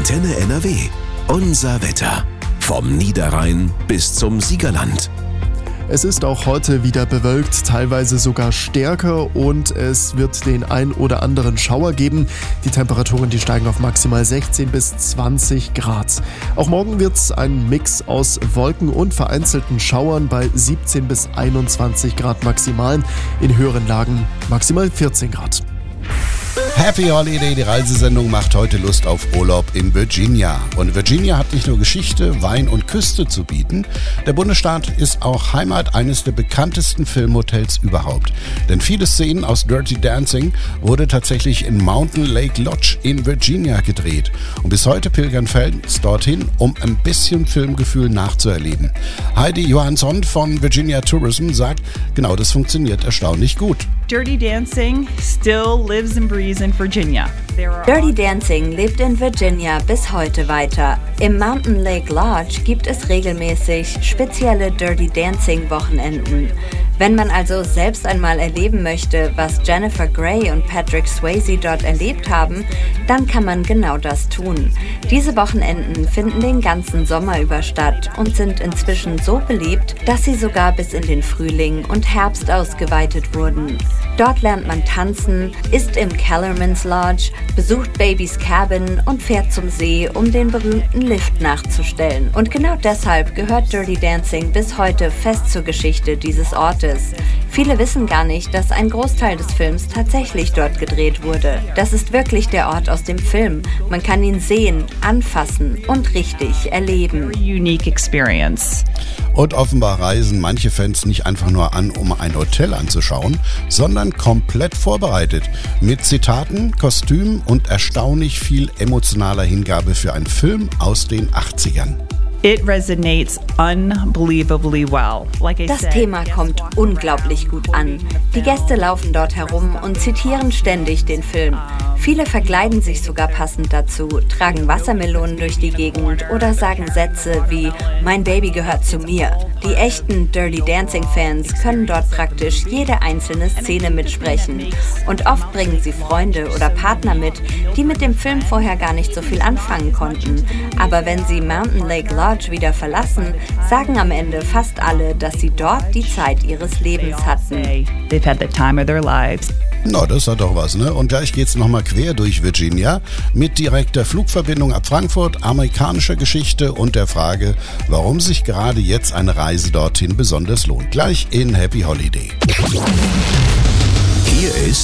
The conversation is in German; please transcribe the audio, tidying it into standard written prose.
Antenne NRW. Unser Wetter. Vom Niederrhein bis zum Siegerland. Es ist auch heute wieder bewölkt, teilweise sogar stärker, und es wird den ein oder anderen Schauer geben. Die Temperaturen, die steigen auf maximal 16 bis 20 Grad. Auch morgen wird es ein Mix aus Wolken und vereinzelten Schauern bei 17 bis 21 Grad maximal. In höheren Lagen maximal 14 Grad. Happy Holiday, die Reisesendung macht heute Lust auf Urlaub in Virginia. Und Virginia hat nicht nur Geschichte, Wein und Küste zu bieten. Der Bundesstaat ist auch Heimat eines der bekanntesten Filmhotels überhaupt. Denn viele Szenen aus Dirty Dancing wurde tatsächlich in Mountain Lake Lodge in Virginia gedreht. Und bis heute pilgern Fans dorthin, um ein bisschen Filmgefühl nachzuerleben. Heidi Johansson von Virginia Tourism sagt, genau das funktioniert erstaunlich gut. Dirty Dancing still lives and breathes in Virginia. Dirty Dancing lebt in Virginia bis heute weiter. Im Mountain Lake Lodge gibt es regelmäßig spezielle Dirty Dancing Wochenenden. Wenn man also selbst einmal erleben möchte, was Jennifer Grey und Patrick Swayze dort erlebt haben, dann kann man genau das tun. Diese Wochenenden finden den ganzen Sommer über statt und sind inzwischen so beliebt, dass sie sogar bis in den Frühling und Herbst ausgeweitet wurden. Dort lernt man tanzen, isst im Kellerman's Lodge, besucht Babys Cabin und fährt zum See, um den berühmten Lift nachzustellen. Und genau deshalb gehört Dirty Dancing bis heute fest zur Geschichte dieses Ortes. Viele wissen gar nicht, dass ein Großteil des Films tatsächlich dort gedreht wurde. Das ist wirklich der Ort aus dem Film. Man kann ihn sehen, anfassen und richtig erleben. Unique experience. Und offenbar reisen manche Fans nicht einfach nur an, um ein Hotel anzuschauen, sondern komplett vorbereitet. Mit Zitaten, Kostümen und erstaunlich viel emotionaler Hingabe für einen Film aus den 80ern. It resonates unbelievably well. Das Thema kommt unglaublich gut an. Die Gäste laufen dort herum und zitieren ständig den Film. Viele verkleiden sich sogar passend dazu, tragen Wassermelonen durch die Gegend oder sagen Sätze wie „Mein Baby gehört zu mir". Die echten Dirty Dancing-Fans können dort praktisch jede einzelne Szene mitsprechen. Und oft bringen sie Freunde oder Partner mit, die mit dem Film vorher gar nicht so viel anfangen konnten. Aber wenn sie Mountain Lake Lodge wieder verlassen, sagen am Ende fast alle, dass sie dort die Zeit ihres Lebens hatten. They've had the time of their lives. Na, das hat doch was, ne? Und gleich geht's nochmal quer durch Virginia mit direkter Flugverbindung ab Frankfurt, amerikanischer Geschichte und der Frage, warum sich gerade jetzt eine Reise dorthin besonders lohnt. Gleich in Happy Holiday. Hier ist